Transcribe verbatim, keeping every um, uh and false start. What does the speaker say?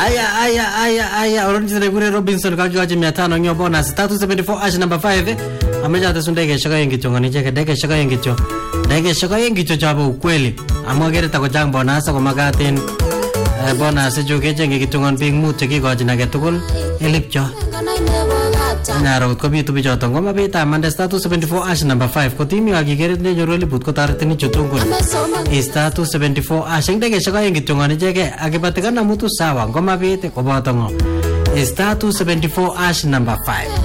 aya aya aya aya oronjire kure Robinson kakiwaje mia tano nyo bonus three seventy-four ash number five ameja tasundege shaka yengi chongani cheke dege shaka yengi cho dege shaka yengi cho chabo ukweli amwagere takojang bonus ko magatin bonus jogeje ngi kitungon ping mut chekikoji nage tugul elipcho naro ko bitu bijoto ngoma beta mande status seventy-four ash number five ko timi agigere ne joroli but ko taretini chutungul status seventy-four ash ndege shaka yengi chongani cheke agipatikana mutu sawa ngoma bete ko botongo status seventy-four ash number five